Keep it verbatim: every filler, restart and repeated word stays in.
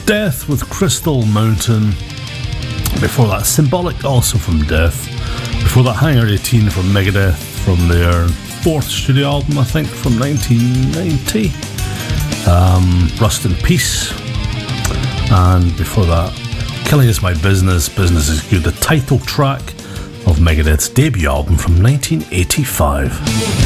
Death with Crystal Mountain. Before that, Symbolic, also from Death. Before that, Hangar eighteen from Megadeth, from their fourth studio album, I think, from nineteen ninety. Um, Rust in Peace. And before that, Killing Is My Business, Business Is Good, the title track of Megadeth's debut album from nineteen eighty-five.